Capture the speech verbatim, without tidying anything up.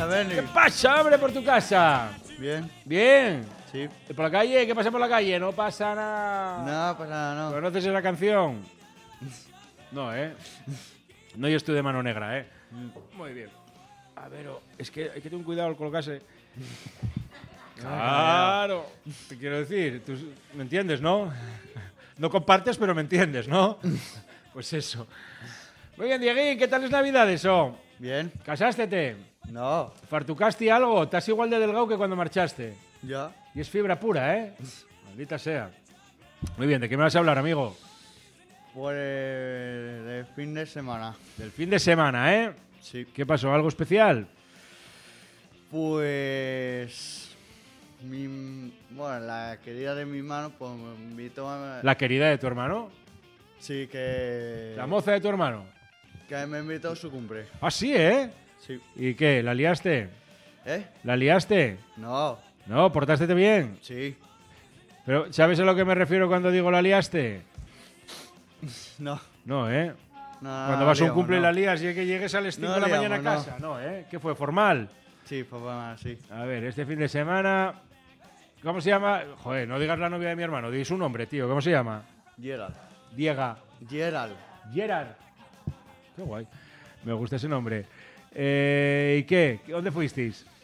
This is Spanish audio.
pasa, Bernie? ¿Qué pasa, hombre, por tu casa? Bien, Bien. sí. ¿Y por la calle? ¿Qué pasa por la calle? No pasa nada. No pasa nada, no. ¿Conoces esa canción? No, ¿eh? No, yo estoy de mano negra, ¿eh? Muy bien. A ver, oh, es que hay que tener cuidado al colocarse. Claro. Te quiero decir, tú me entiendes, ¿no? No compartes, pero me entiendes, ¿no? Pues eso. Muy bien, Dieguín, ¿qué tal es Navidades, oh? Bien. ¿Casástete? No. ¿Fartucaste algo? ¿Estás igual de delgado que cuando marchaste? Ya. Y es fibra pura, ¿eh? Maldita sea. Muy bien, ¿de qué me vas a hablar, amigo? Pues de fin de semana. Del fin de semana, ¿eh? Sí. ¿Qué pasó? ¿Algo especial? Pues... Mi, bueno, la querida de mi hermano pues me invitó a... ¿La querida de tu hermano? Sí, que... ¿La moza de tu hermano? Que me invitó a su cumple. Ah, sí, ¿eh? Sí. ¿Y qué? ¿La liaste? ¿Eh? ¿La liaste? No. No, portaste bien. Sí. Pero, ¿sabes a lo que me refiero cuando digo la liaste? No. No, ¿eh? No, Cuando vas a un liamos, cumple y no. la lías y que llegues a las cinco No de la liamos, mañana a no. casa. No, ¿eh? ¿Qué fue? ¿Formal? Sí, pues bueno, sí. A ver, este fin de semana... ¿Cómo se llama? Joder, no digas la novia de mi hermano, di su nombre, tío. ¿Cómo se llama? Gerald. Diega. Gerald. Gerard. Qué guay. Me gusta ese nombre. Eh, ¿Y qué? ¿Dónde fuisteis?